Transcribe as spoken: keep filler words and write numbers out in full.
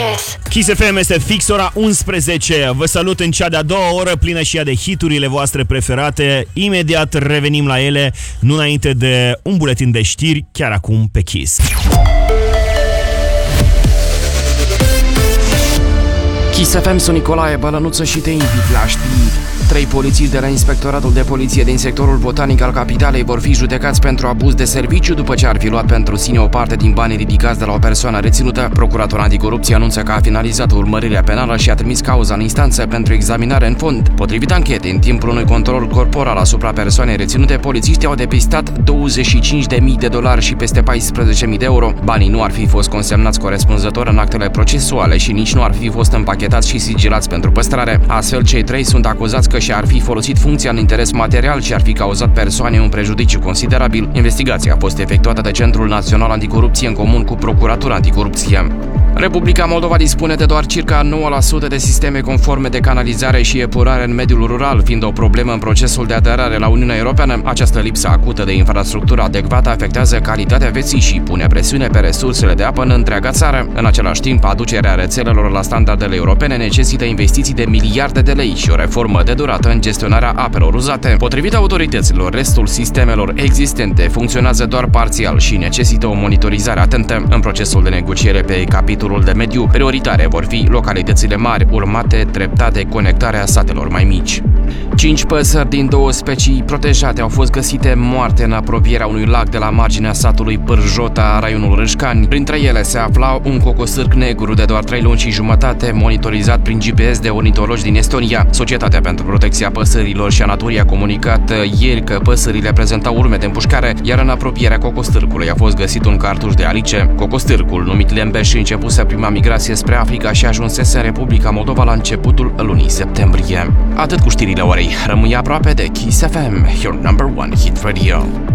Kiss. Kiss F M este fix ora unsprezece. Vă salut în cea de-a doua oră plină și ea de hiturile voastre preferate. Imediat revenim la ele, nu înainte de un buletin de știri, chiar acum pe Kiss. Kiss F M, sunt Nicolae Bălănuță și te invit la știri. Trei polițiști de la Inspectoratul de Poliție din sectorul botanic al capitalei vor fi judecați pentru abuz de serviciu după ce ar fi luat pentru sine o parte din banii ridicați de la o persoană reținută. Procuratorul anticorupție anunță că a finalizat urmărirea penală și a trimis cauza în instanță pentru examinare în fond. Potrivit anchetei, în timpul unui control corporal asupra persoanei reținute, polițiștii au depistat douăzeci și cinci de mii de dolari și peste paisprezece mii de euro. Banii nu ar fi fost consemnați corespunzător în actele procesuale și nici nu ar fi fost împachetați și sigilați pentru păstrare. Astfel, cei trei sunt acuzați că și-ar fi folosit funcția în interes material și ar fi cauzat persoanei un prejudiciu considerabil. Investigația a fost efectuată de Centrul Național Anticorupție în comun cu Procuratura Anticorupție. Republica Moldova dispune de doar circa nouă la sută de sisteme conforme de canalizare și epurare în mediul rural, fiind o problemă în procesul de aderare la Uniunea Europeană. Această lipsă acută de infrastructură adecvată afectează calitatea vieții și pune presiune pe resursele de apă în întreaga țară. În același timp, aducerea rețelelor la standardele europene necesită investiții de miliarde de lei și o reformă de durată în gestionarea apelor uzate. Potrivit autorităților, restul sistemelor existente funcționează doar parțial și necesită o monitorizare atentă. În procesul de negociere pe capitolul de mediu, prioritare vor fi localitățile mari, urmate treptat de conectarea satelor mai mici. Cinci păsări din două specii protejate au fost găsite moarte în apropierea unui lac de la marginea satului Pârjota, raionul Râșcani. Printre ele se afla un cocosârc negru de doar trei luni și jumătate, monitorizat prin G P S de ornitologi din Estonia. Societatea pentru Protecția Păsărilor și a Naturii a comunicat ieri că păsările prezentau urme de împușcare, iar în apropierea cocostârcului a fost găsit un cartuș de alice. Cocostârcul, numit Lembeș, începuse prima migrație spre Africa și ajunsese în Republica Moldova la începutul lunii septembrie. Atât cu știrile orei. Rămâi aproape de Kiss F M, your number one hit radio.